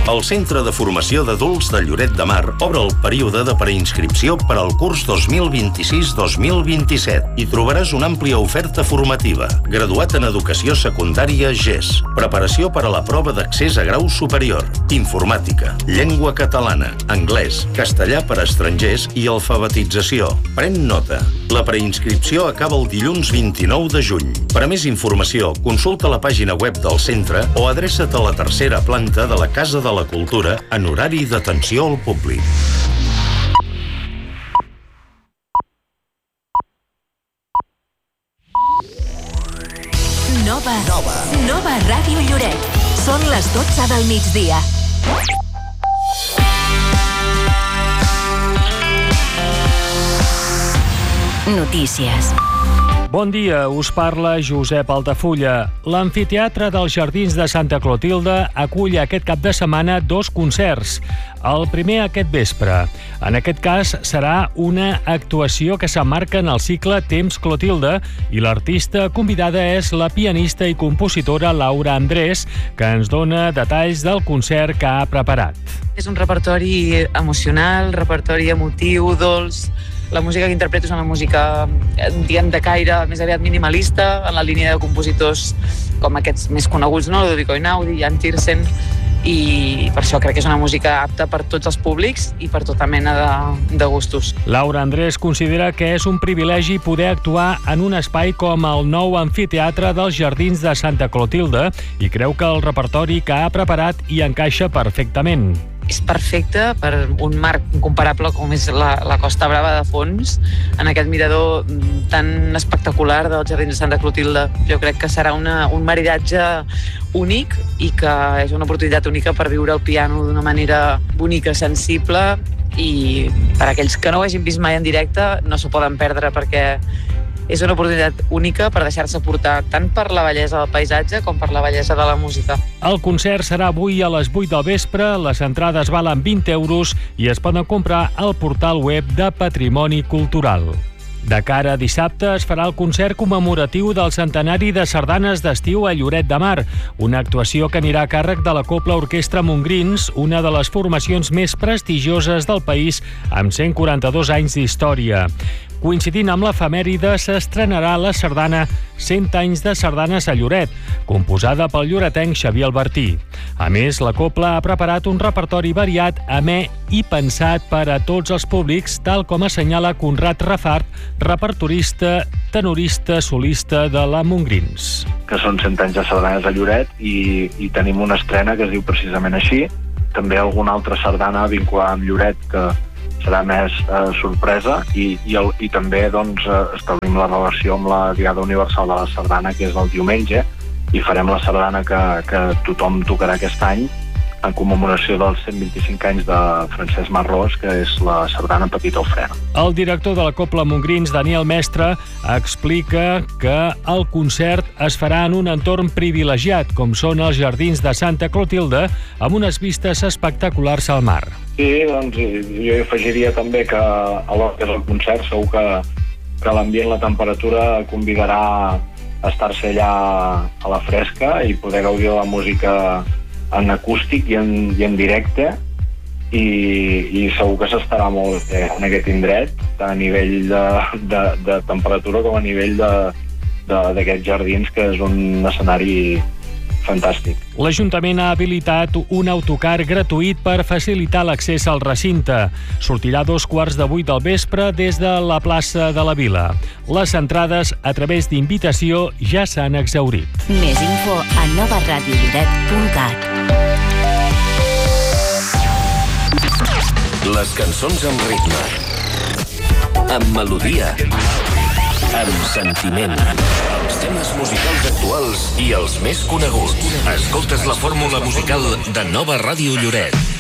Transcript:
El Centre de Formació d'Adults de Lloret de Mar obre el període de preinscripció per al curs 2026-2027 i trobaràs una àmplia oferta formativa. Graduat en Educació Secundària GES. Preparació per a la prova d'accés a grau superior. Informàtica, llengua catalana, anglès, castellà per a estrangers i alfabetització. Pren nota. La preinscripció acaba el dilluns 29 de juny. Per a més informació, consulta la pàgina web del centre o adreça't a la tercera planta de la Casa de la Cultura en horari d'atenció al públic. Nova Ràdio Lloret. Són les 12 del migdia. Notícies. Bon dia, us parla Josep Altafulla. L'Amfiteatre dels Jardins de Santa Clotilde acull aquest cap de setmana 2 concerts. El primer aquest vespre. En aquest cas serà una actuació que s'emmarca en el cicle Temps Clotilde i l'artista convidada és la pianista i compositora Laura Andrés, que ens dona detalls del concert que ha preparat. És un repertori emocional, repertori emotiu, dolç. La música que interpreto és una música, diguem, de caire més aviat minimalista, en la línia de compositors com aquests més coneguts, no? Ludovico Einaudi, Jan Tiersen, i per això crec que és una música apta per tots els públics i per tota mena de gustos. Laura Andrés considera que és un privilegi poder actuar en un espai com el nou Amfiteatre dels Jardins de Santa Clotilde i creu que el repertori que ha preparat hi encaixa perfectament. És perfecte per un marc incomparable com és la Costa Brava de fons, en aquest mirador tan espectacular dels Jardins de Santa Clotilde. Jo crec que serà un maridatge únic i que és una oportunitat única per viure el piano d'una manera bonica, sensible, i per aquells que no ho hagin vist mai en directe no s'ho poden perdre, perquè és una oportunitat única per deixar-se portar tant per la bellesa del paisatge com per la bellesa de la música. El concert serà avui a les 8 del vespre, les entrades valen 20 euros i es poden comprar al portal web de Patrimoni Cultural. De cara a dissabte es farà el concert commemoratiu del centenari de sardanes d'estiu a Lloret de Mar, una actuació que anirà a càrrec de la Cobla Orquestra Montgrins, una de les formacions més prestigioses del país amb 142 anys d'història. Coincidint amb l'efemèride, s'estrenarà la sardana 100 anys de sardanes a Lloret, composada pel lloretenc Xavier Albertí. A més, la Cobla ha preparat un repertori variat, amè i pensat per a tots els públics, tal com assenyala Conrad Rafart, repertorista, tenorista, solista de la Montgrins. Que són 100 anys de sardanes a Lloret i tenim una estrena que es diu precisament així. També alguna altra sardana vinculada amb Lloret que serà més sorpresa i també establim la relació amb la Diada Universal de la Sardana, que és el diumenge, i farem la sardana que tothom tocarà aquest any en commemoració dels 125 anys de Francesc Marrós, que és la sardana Petita Ofrena. El director de la Cobla Montgrins, Daniel Mestre, explica que el concert es farà en un entorn privilegiat, com són els Jardins de Santa Clotilde, amb unes vistes espectaculars al mar. Sí, doncs jo afegiria també que a l'hora que és el concert segur que l'ambient, la temperatura convidarà a estar-se allà a la fresca i poder gaudir de la música en acústic i en directe, i segur que s'estarà molt bé en aquest indret, tant a nivell de temperatura com a nivell d'aquests jardins, que és un escenari fantàstic. L'Ajuntament ha habilitat un autocar gratuït per facilitar l'accés al recinte. Sortirà a 7:15 del vespre des de la plaça de la Vila. Les entrades, a través d'invitació, ja s'han exhaurit. Més info a novaradiolloret.cat. Les cançons amb ritme, amb melodia, amb sentiment. Els temes musicals actuals i els més coneguts. Escoltes la fórmula musical de Nova Ràdio Lloret.